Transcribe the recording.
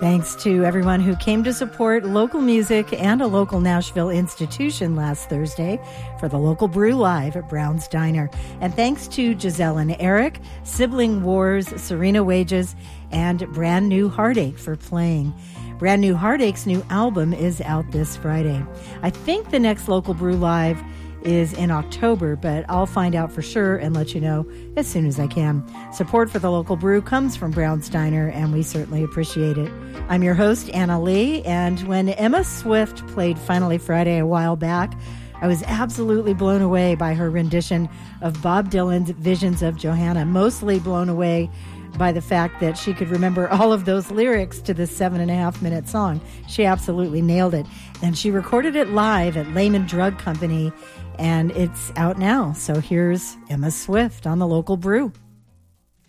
Thanks to everyone who came to support local music and a local Nashville institution last Thursday for the Local Brew Live at Brown's Diner. And thanks to Giselle and Eric, Sibling Wars, Serena Wages, and Brand New Heartache for playing. Brand New Heartache's new album is out this Friday. I think the next Local Brew Live is in October, but I'll find out for sure and let you know as soon as I can. Support for the Local Brew comes from Brown's Diner, and we certainly appreciate it. I'm your host, Anna Lee, and when Emma Swift played Finally Friday a while back, I was absolutely blown away by her rendition of Bob Dylan's Visions of Johanna, mostly blown away by the fact that she could remember all of those lyrics to this 7.5-minute song. She absolutely nailed it. And she recorded it live at Lehman Drug Company, and it's out now. So here's Emma Swift on the Local Brew.